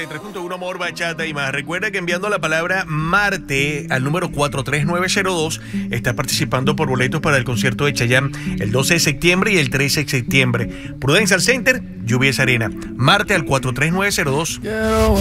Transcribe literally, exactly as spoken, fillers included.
tres punto uno Amor, Bachata y más. Recuerda que enviando la palabra Marte al número cuatro tres nueve cero dos está participando por boletos para el concierto de Chayanne el doce de septiembre y el trece de septiembre. Prudential Center, Lluvias Arena. Marte al cuatro tres nueve cero dos.